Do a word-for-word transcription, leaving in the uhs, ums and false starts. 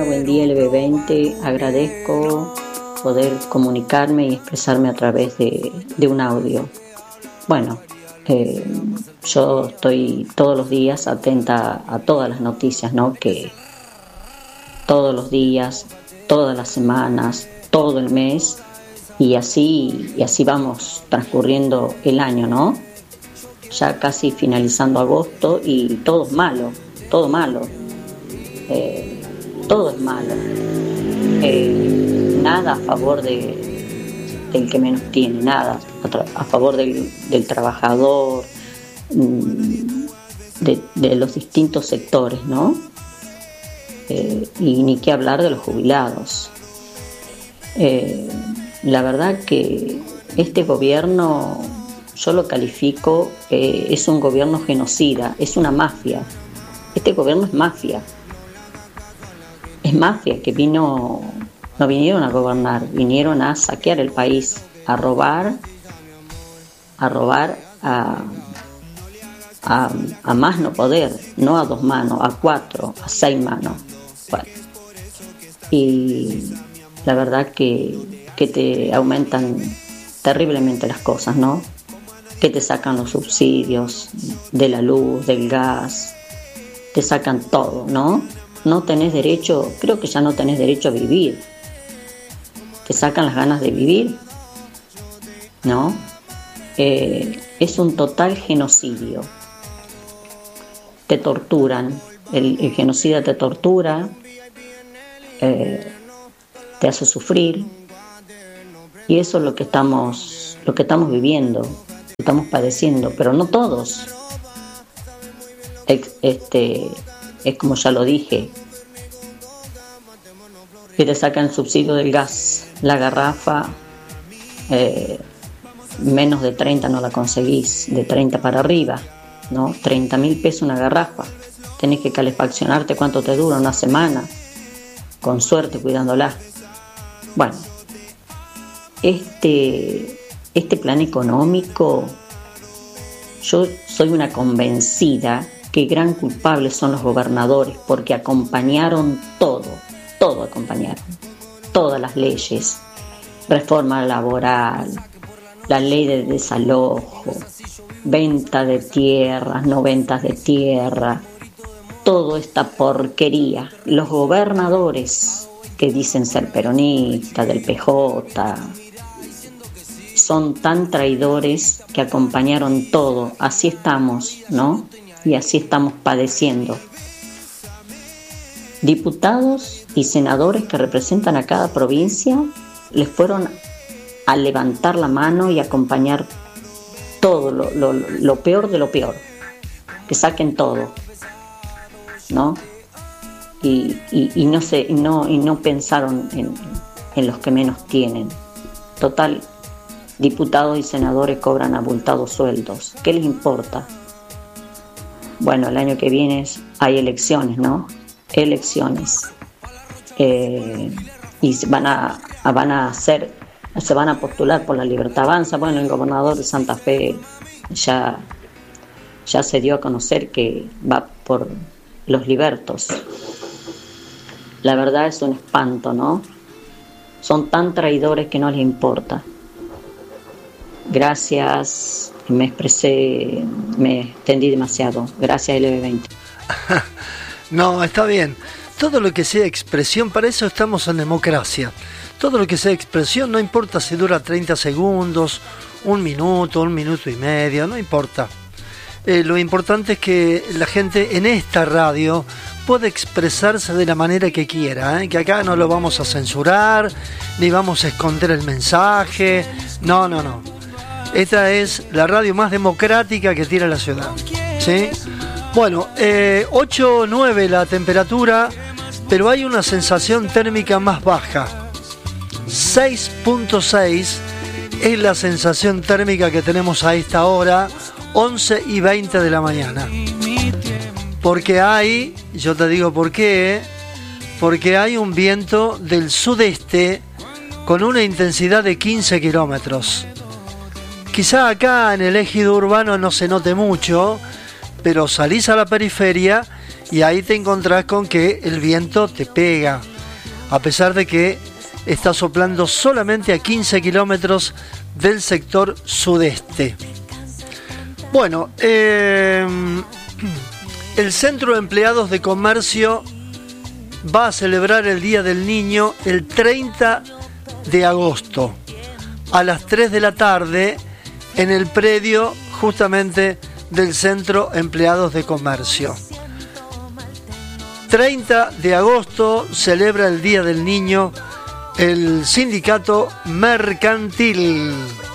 día, buen día L B veinte. Agradezco poder comunicarme y expresarme a través de, de un audio. Bueno, eh, yo estoy todos los días atenta a todas las noticias, ¿no? Que todos los días, todas las semanas, todo el mes, y así, y así vamos transcurriendo el año, ¿no? Ya casi finalizando agosto y todo es malo, todo malo. Eh, todo es malo. Eh, nada a favor de, del que menos tiene, nada a, tra- a favor del, del trabajador, de, de los distintos sectores, ¿no? Eh, y ni qué hablar de los jubilados. Eh, la verdad que este gobierno, yo lo califico, eh, es un gobierno genocida, es una mafia. Este gobierno es mafia. Es mafia que vino, no vinieron a gobernar, vinieron a saquear el país, a robar, a robar a, a, a más no poder, no a dos manos, a cuatro, a seis manos. Bueno, y la verdad que, que te aumentan terriblemente las cosas, ¿no? Que te sacan los subsidios de la luz, del gas, te sacan todo, ¿no? No tenés derecho, creo que ya no tenés derecho a vivir. Te sacan las ganas de vivir, ¿no? Eh, es un total genocidio. Te torturan, el, el genocida te tortura, eh, te hace sufrir, y eso es lo que estamos, lo que estamos viviendo, estamos padeciendo, pero no todos. Este, es como ya lo dije, que te sacan el subsidio del gas, la garrafa, eh, menos de treinta no la conseguís, de treinta para arriba, ¿no? treinta mil pesos una garrafa, tenés que calefaccionarte, ¿cuánto te dura? Una semana, con suerte cuidándola. Bueno, este, este plan económico, yo soy una convencida que gran culpables son los gobernadores, porque acompañaron todo, todo acompañaron, todas las leyes, reforma laboral, la ley de desalojo, venta de tierras, no ventas de tierra, toda esta porquería. Los gobernadores que dicen ser peronistas, del P J, son tan traidores que acompañaron todo. Así estamos, ¿no? Y así estamos padeciendo. Diputados y senadores que representan a cada provincia les fueron a levantar la mano y acompañar todo lo, lo, lo peor de lo peor, que saquen todo, ¿no? Y, y, y no sé, y no, y no pensaron en, en los que menos tienen. Total, diputados y senadores cobran abultados sueldos. ¿Qué les importa? Bueno, el año que viene hay elecciones, ¿no? Elecciones. Eh, y van a, van a hacer, se van a postular por la Libertad Avanza. Bueno, el gobernador de Santa Fe ya, ya se dio a conocer que va por los libertos. La verdad es un espanto, ¿no? Son tan traidores que no les importa. Gracias, me expresé, me extendí demasiado. Gracias, L B veinte. No, está bien. Todo lo que sea expresión, para eso estamos en democracia. Todo lo que sea expresión, no importa si dura treinta segundos, un minuto, un minuto y medio, no importa. Eh, lo importante es que la gente en esta radio puede expresarse de la manera que quiera, ¿eh? Que acá no lo vamos a censurar, ni vamos a esconder el mensaje. No, no, no. Esta es la radio más democrática que tiene la ciudad, ¿sí? Bueno, eh, ocho nueve la temperatura, pero hay una sensación térmica más baja. seis punto seis es la sensación térmica que tenemos a esta hora, once y veinte de la mañana. Porque hay, yo te digo por qué, porque hay un viento del sudeste con una intensidad de quince kilómetros. Quizá acá en el ejido urbano no se note mucho, pero salís a la periferia y ahí te encontrás con que el viento te pega, a pesar de que está soplando solamente a quince kilómetros del sector sudeste. Bueno, eh, el Centro de Empleados de Comercio va a celebrar el Día del Niño el treinta de agosto a las tres de la tarde en el predio justamente del Centro Empleados de Comercio. treinta de agosto celebra el Día del Niño el Sindicato Mercantil.